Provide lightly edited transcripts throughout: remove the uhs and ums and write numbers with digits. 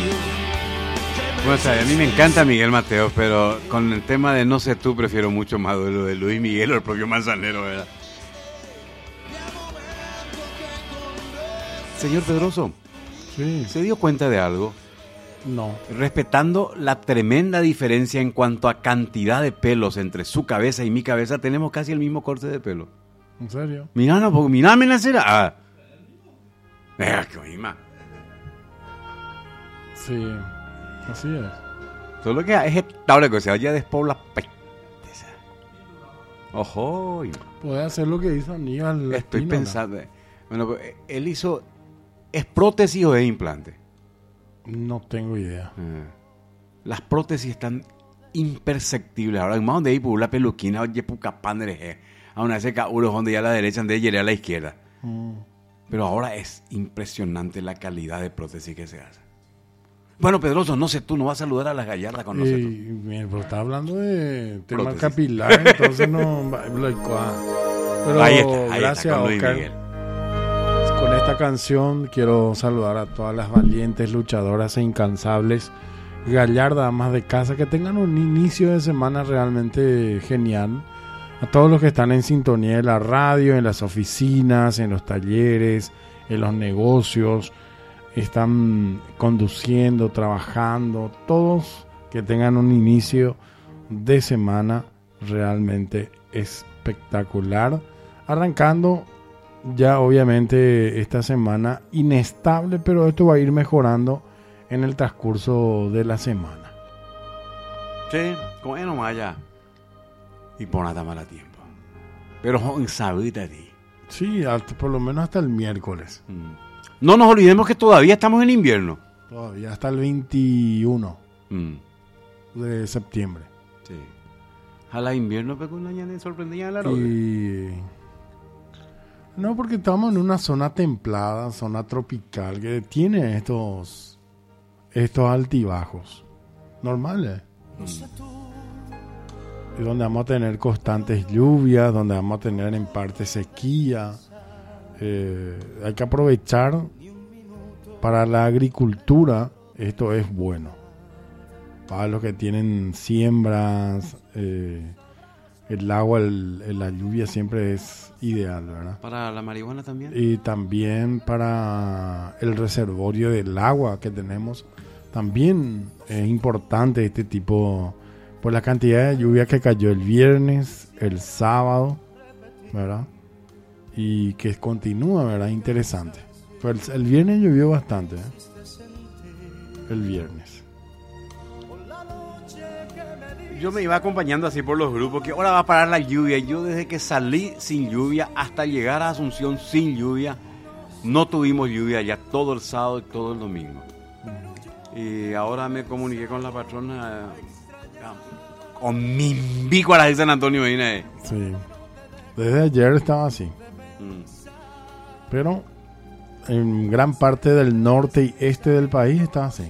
Bueno, sabes, a mí me encanta Miguel Mateos, pero con el tema de No sé tú prefiero mucho más lo de Luis Miguel o el propio Manzanero, ¿verdad? Señor Pedroso, Sí. ¿se dio cuenta de algo? No. Respetando la tremenda diferencia en cuanto a cantidad de pelos entre su cabeza y mi cabeza, tenemos casi el mismo corte de pelo. ¿En serio? Mirá, no, porque mirame la cera. Ah. Qué misma. Sí. Así es. Solo que es estable que se vaya despobla. Ojo. Puede hacer lo que hizo Aníbal. Estoy Espínola. pensando. Bueno, él hizo. ¿Es prótesis o es implante? No tengo idea. Las prótesis están imperceptibles. Ahora, más donde hay la peluquina, oye, puca pandre, a una vez uno donde ya a la derecha, donde ya a la izquierda. Pero ahora es impresionante la calidad de prótesis que se hace. Bueno, Pedroso, no sé, tú no vas a saludar a las gallardas con nosotros. Bien, pero está hablando de tema Prótesis. capilar, entonces no. Pero Ahí está, gracias, con Luis Oscar. Miguel. Con esta canción quiero saludar a todas las valientes luchadoras e incansables gallardas amas de casa que tengan un inicio de semana realmente genial. A todos los que están en sintonía de la radio, en las oficinas, en los talleres, en los negocios, están conduciendo, trabajando, todos que tengan un inicio de semana realmente espectacular. Arrancando ya obviamente esta semana inestable, pero esto va a ir mejorando en el transcurso de la semana. Sí, como ya no vaya. Y por nada mal a tiempo. Pero sabita a ti. Sí, por lo menos hasta el miércoles. No nos olvidemos que todavía estamos en invierno. Todavía hasta el 21 de septiembre. Sí. A la invierno, pero con la ñana sorprendía la ropa. No, porque estamos en una zona templada, zona tropical, que tiene estos altibajos normales. Y donde vamos a tener constantes lluvias, donde vamos a tener en parte sequía. Hay que aprovechar para la agricultura, esto es bueno. Para los que tienen siembras, el agua, la lluvia siempre es ideal, ¿verdad? ¿Para la marihuana también? Y también para el reservorio del agua que tenemos, también es importante este tipo, por la cantidad de lluvia que cayó el viernes, el sábado, ¿verdad? Y que continúa, ¿verdad? Interesante. Pero el viernes llovió bastante, el viernes. Yo me iba acompañando así por los grupos, que ahora va a parar la lluvia. Yo desde que salí sin lluvia hasta llegar a Asunción sin lluvia, no tuvimos lluvia ya todo el sábado y todo el domingo. Y ahora me comuniqué con la patrona, con mi bico a la de San Antonio Medina. Sí, desde ayer estaba así. Pero en gran parte del norte y este del país está así.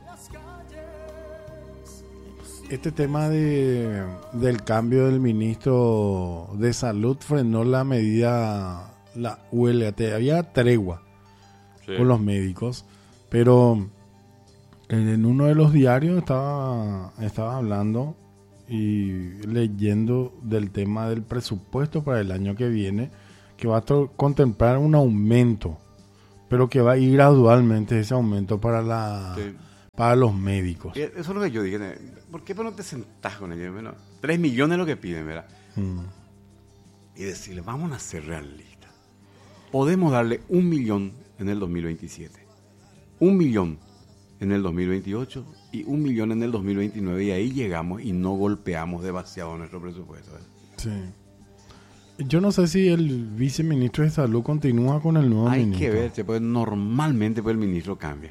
Este tema del cambio del ministro de Salud frenó la medida, la ULAT. Había tregua con los médicos, pero en uno de los diarios estaba hablando y leyendo del tema del presupuesto para el año que viene, que va a contemplar un aumento, pero que va a ir gradualmente ese aumento para los médicos. Eso es lo que yo dije. ¿Por qué no te sentás con ellos? Bueno, 3 millones es lo que piden, ¿verdad? Y decirle, vamos a ser realistas. Podemos darle 1 millón en el 2027, 1 millón en el 2028 y 1 millón en el 2029. Y ahí llegamos y no golpeamos demasiado nuestro presupuesto, ¿verdad? Sí. Yo no sé si el viceministro de Salud continúa con el nuevo ministro. Hay que ver, pues normalmente pues, el ministro cambia.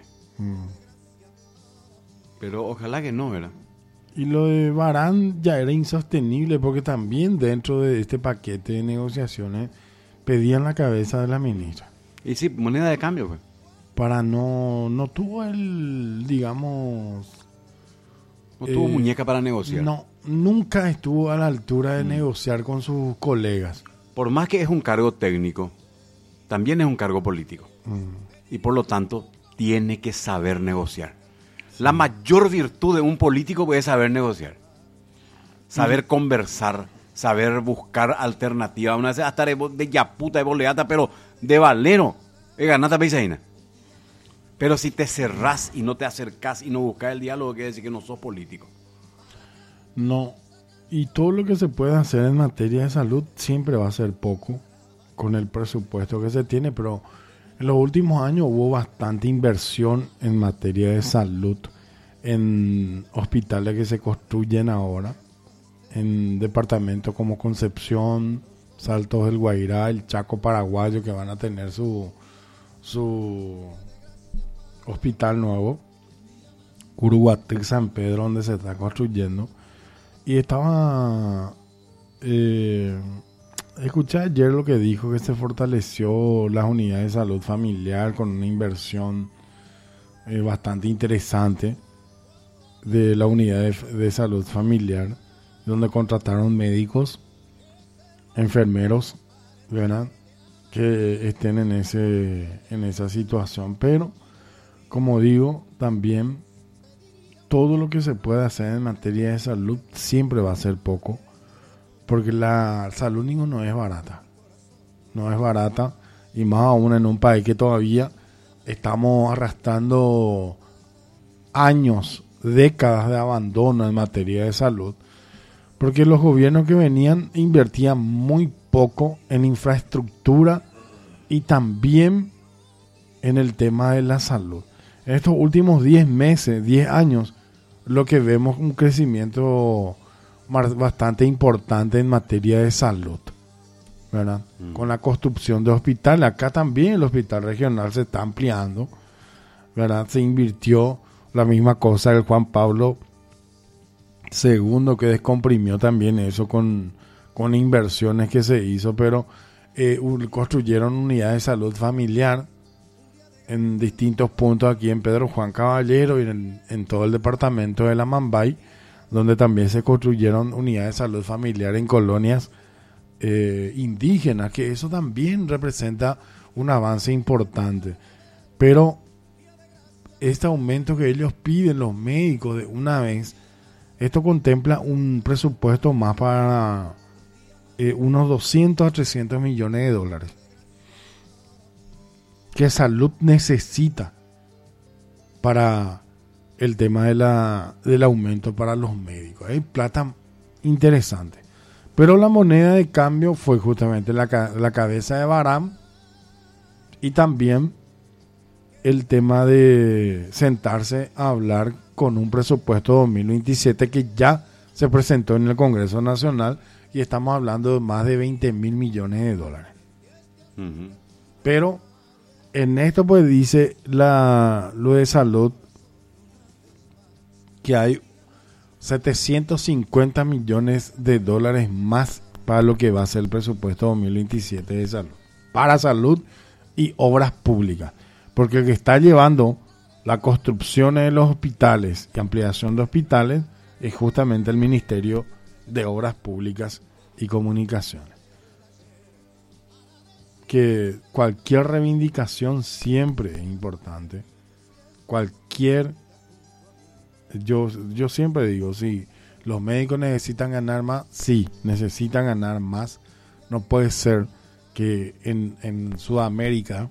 Pero ojalá que no, ¿verdad? Y lo de Barán ya era insostenible porque también dentro de este paquete de negociaciones pedían la cabeza de la ministra. Y sí, moneda de cambio, pues. Para no tuvo digamos... No tuvo muñeca para negociar. No, nunca estuvo a la altura de negociar con sus colegas. Por más que es un cargo técnico, también es un cargo político. Y por lo tanto, tiene que saber negociar. La mayor virtud de un político es saber negociar, saber conversar, saber buscar alternativas. Una vez hasta de yaputa, de boleata, pero de valero, ganata peisaína. Pero si te cerrás y no te acercás y no buscas el diálogo, quiere decir que no sos político. No, y todo lo que se puede hacer en materia de salud siempre va a ser poco con el presupuesto que se tiene, pero en los últimos años hubo bastante inversión en materia de salud, en hospitales que se construyen ahora, en departamentos como Concepción, Saltos del Guairá, el Chaco paraguayo, que van a tener su hospital nuevo, Curuguatí, San Pedro, donde se está construyendo. Y estaba escuché ayer lo que dijo, que se fortaleció las unidades de salud familiar con una inversión bastante interesante de la unidad de salud familiar, donde contrataron médicos, enfermeros, ¿verdad?, que estén en esa situación. Pero como digo, también todo lo que se puede hacer en materia de salud siempre va a ser poco, porque la salud no es barata. No es barata, y más aún en un país que todavía estamos arrastrando años, décadas de abandono en materia de salud, porque los gobiernos que venían invertían muy poco en infraestructura y también en el tema de la salud. En estos últimos 10 meses, 10 años, lo que vemos un crecimiento bastante importante en materia de salud, ¿verdad? Con la construcción de hospitales. Acá también el hospital regional se está ampliando, ¿verdad? Se invirtió la misma cosa del Juan Pablo II, que descomprimió también eso con inversiones que se hizo, pero construyeron unidades de salud familiar en distintos puntos aquí en Pedro Juan Caballero y en todo el departamento de la Mambay, donde también se construyeron unidades de salud familiar en colonias indígenas, que eso también representa un avance importante. Pero este aumento que ellos piden, los médicos, de una vez, esto contempla un presupuesto más para unos 200 a 300 millones de dólares que salud necesita para el tema del aumento para los médicos. Hay plata interesante. Pero la moneda de cambio fue justamente la cabeza de Baram, y también el tema de sentarse a hablar con un presupuesto 2027 que ya se presentó en el Congreso Nacional, y estamos hablando de más de 20 mil millones de dólares. Uh-huh. Pero en esto pues dice lo de salud que hay 750 millones de dólares más para lo que va a ser el presupuesto 2027 de salud, para salud y obras públicas, porque el que está llevando la construcción de los hospitales y ampliación de hospitales es justamente el Ministerio de Obras Públicas y Comunicaciones. Que cualquier reivindicación siempre es importante. Yo siempre digo, sí, los médicos necesitan ganar más, sí, necesitan ganar más. No puede ser que en Sudamérica,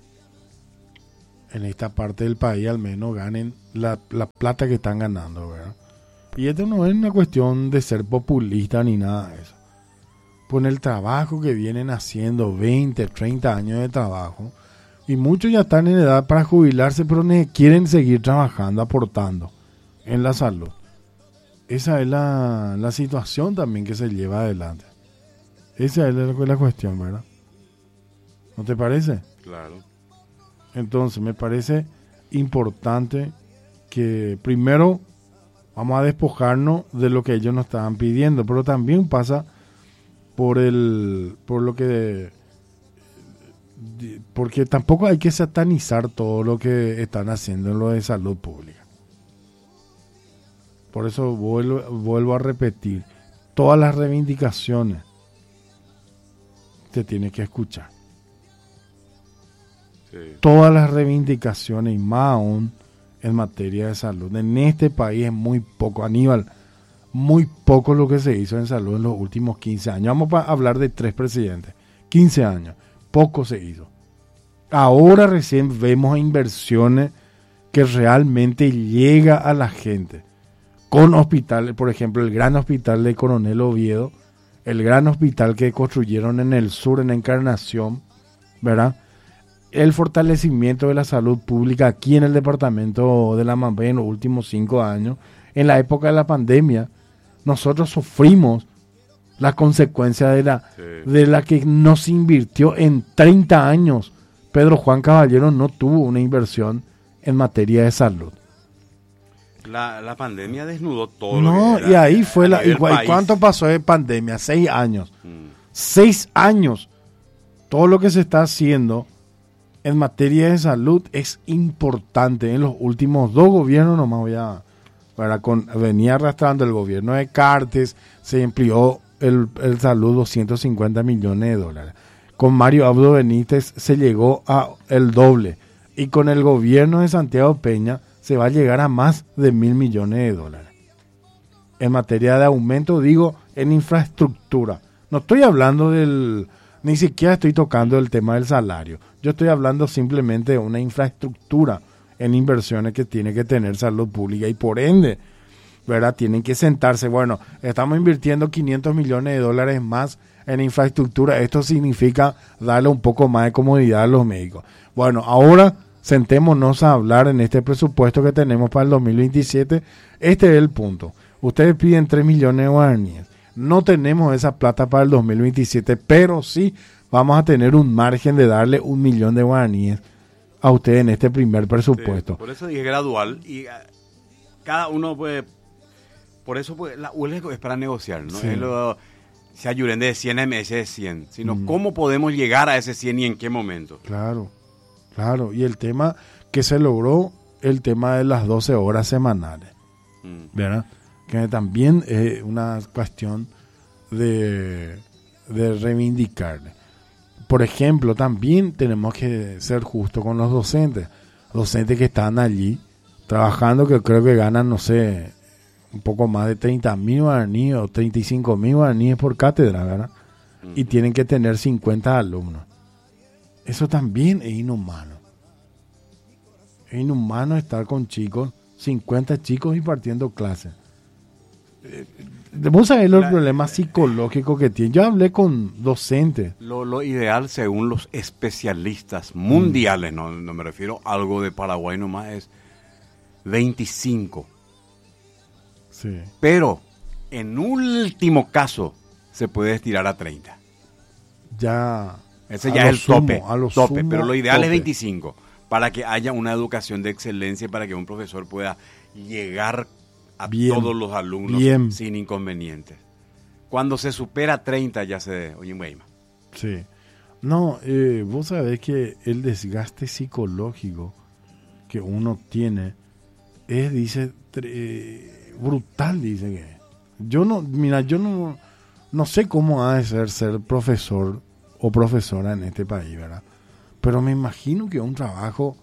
en esta parte del país al menos, ganen la plata que están ganando, ¿verdad? Y esto no es una cuestión de ser populista ni nada de eso. Por el trabajo que vienen haciendo, 20, 30 años de trabajo, y muchos ya están en edad para jubilarse, pero quieren seguir trabajando, aportando en la salud. Esa es la situación también que se lleva adelante. Esa es la cuestión, ¿verdad? ¿No te parece? Claro. Entonces me parece importante que primero vamos a despojarnos de lo que ellos nos estaban pidiendo, pero también pasa porque tampoco hay que satanizar todo lo que están haciendo en lo de salud pública. Por eso vuelvo a repetir, todas las reivindicaciones se tiene que escuchar. Sí. Todas las reivindicaciones, y más aún en materia de salud. En este país es muy poco, Aníbal, muy poco lo que se hizo en salud en los últimos 15 años. Vamos a hablar de 3 presidentes. 15 años, poco se hizo. Ahora recién vemos inversiones que realmente llega a la gente. Con hospitales, por ejemplo, el gran hospital de Coronel Oviedo, el gran hospital que construyeron en el sur, en Encarnación, ¿verdad? El fortalecimiento de la salud pública aquí en el departamento de La Mambé en los últimos 5 años. En la época de la pandemia, nosotros sufrimos la consecuencia de la que no se invirtió en 30 años. Pedro Juan Caballero no tuvo una inversión en materia de salud. La pandemia desnudó todo. No, y ahí fue igual. ¿Cuánto pasó de pandemia? 6 años. 6 años. Todo lo que se está haciendo en materia de salud es importante. En los últimos 2 gobiernos nomás venía arrastrando el gobierno de Cartes, se empleó el salud 250 millones de dólares. Con Mario Abdo Benítez se llegó a el doble. Y con el gobierno de Santiago Peña se va a llegar a más de 1.000 millones de dólares. En materia de aumento, digo, en infraestructura. No estoy hablando ni siquiera estoy tocando el tema del salario. Yo estoy hablando simplemente de una infraestructura en inversiones que tiene que tener salud pública y por ende, ¿verdad? Tienen que sentarse. Bueno, estamos invirtiendo 500 millones de dólares más en infraestructura. Esto significa darle un poco más de comodidad a los médicos. Bueno, ahora sentémonos a hablar en este presupuesto que tenemos para el 2027. Este es el punto. Ustedes piden 3 millones de guaraníes. No tenemos esa plata para el 2027, pero sí vamos a tener un margen de darle 1 millón de guaraníes a ustedes en este primer presupuesto. Sí, por eso dije gradual y cada uno puede. Por eso la huelga es para negociar, ¿no? Sí. Se ayuden de 100 a MS de 100, sino cómo podemos llegar a ese 100 y en qué momento. Claro. Y el tema que se logró, el tema de las 12 horas semanales, ¿verdad? Que también es una cuestión de reivindicarle. Por ejemplo, también tenemos que ser justos con los docentes que están allí trabajando, que creo que ganan, no sé, un poco más de 30.000 guaraníes o 35.000 guaraníes por cátedra, ¿verdad? Y tienen que tener 50 alumnos. Eso también es inhumano. Es inhumano estar con chicos, 50 chicos impartiendo clases. Vos sabés los problemas psicológicos que tienen. Yo hablé con docentes. Lo ideal, según los especialistas mundiales, no me refiero a algo de Paraguay nomás, es 25. Sí. Pero, en último caso, se puede estirar a 30. Ese ya es el tope, pero lo ideal es 25, para que haya una educación de excelencia, para que un profesor pueda llegar a todos los alumnos sin inconvenientes. Cuando se supera 30 ya oye, güey. Sí. No, vos sabés que el desgaste psicológico que uno tiene es, dice, brutal, dice que. Yo no sé cómo ha de ser profesor o profesora en este país, ¿verdad? Pero me imagino que es un trabajo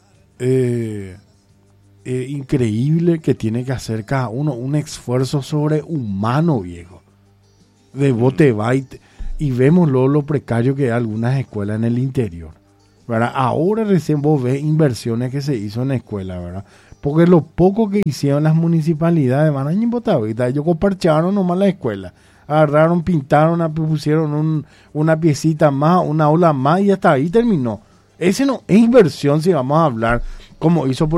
increíble que tiene que hacer cada uno, un esfuerzo sobrehumano, viejo. De bote va y vemos lo precario que hay algunas escuelas en el interior, ¿verdad? Ahora recién vos ves inversiones que se hizo en la escuela, ¿verdad? Porque lo poco que hicieron las municipalidades, van a importar, ellos comparcharon nomás la escuela. Agarraron, pintaron, pusieron una piecita más, una aula más y hasta ahí terminó. Ese no es inversión si vamos a hablar como hizo por